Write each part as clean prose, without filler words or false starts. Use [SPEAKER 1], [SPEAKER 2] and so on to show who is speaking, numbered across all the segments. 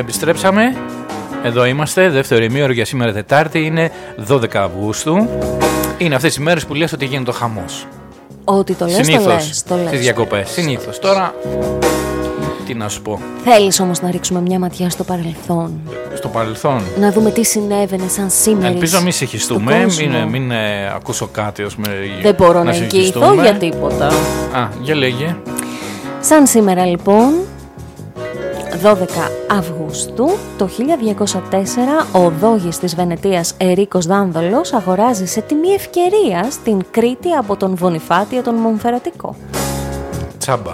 [SPEAKER 1] Επιστρέψαμε. Εδώ είμαστε, δεύτερο ημίωρο για σήμερα Τετάρτη, είναι 12 Αυγούστου. Είναι αυτές οι μέρες που λες ότι γίνεται ο χαμός.
[SPEAKER 2] Ότι το λες,
[SPEAKER 1] συνήθως,
[SPEAKER 2] το λες.
[SPEAKER 1] στις διακοπές, συνήθως. Τώρα, τι να σου πω.
[SPEAKER 2] Θέλεις όμως να ρίξουμε μια ματιά στο παρελθόν.
[SPEAKER 1] Στο παρελθόν.
[SPEAKER 2] Να δούμε τι συνέβαινε σαν σήμερα.
[SPEAKER 1] Ελπίζω να μην συγχυστούμε, μην ακούσω κάτι ως με.
[SPEAKER 2] Δεν μπορώ να εγγυηθώ για τίποτα.
[SPEAKER 1] Α, για λέγε.
[SPEAKER 2] Σαν σήμερα λοιπόν, 12 Αυγούστου, το 1204, ο δόγης της Βενετίας Ερίκος Δάνδολος αγοράζει σε τιμή ευκαιρίας την Κρήτη από τον Βονιφάτιο τον Μονφερατικό.
[SPEAKER 1] Τσάμπα.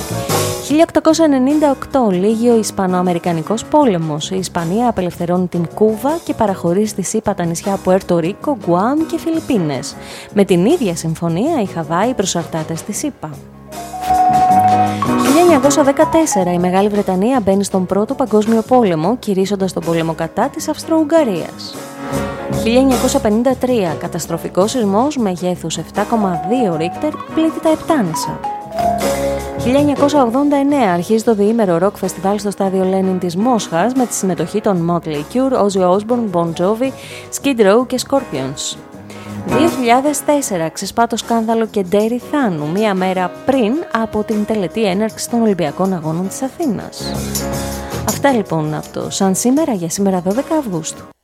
[SPEAKER 2] 1898, λύγει ο Ισπανοαμερικανικός πόλεμος. Η Ισπανία απελευθερώνει την Κούβα και παραχωρεί στη ΣΥΠΑ τα νησιά Πουέρτο Ρίκο, Γκουάμ και Φιλιππίνες. Με την ίδια συμφωνία οι Χαβάη προσαρτάται στη ΣΥΠΑ. 1914, η Μεγάλη Βρετανία μπαίνει στον Πρώτο Παγκόσμιο Πόλεμο, κηρύσσοντας τον πόλεμο κατά της Αυστρο-Ουγγαρίας. 1953, καταστροφικός σεισμός μεγέθους 7,2 Ρίκτερ πλήττει τα Επτάνησα. 1989, αρχίζει το διήμερο ροκ φεστιβάλ στο στάδιο Lenin της Μόσχας με τη συμμετοχή των Motley Crue, Ozzy Osbourne, Bon Jovi, Skid Row και Scorpions. 2004, ξεσπά το σκάνδαλο Κεντέρι Θάνου, μία μέρα πριν από την τελετή έναρξη των Ολυμπιακών Αγώνων της Αθήνας. Αυτά λοιπόν από το Σαν σήμερα για σήμερα 12 Αυγούστου.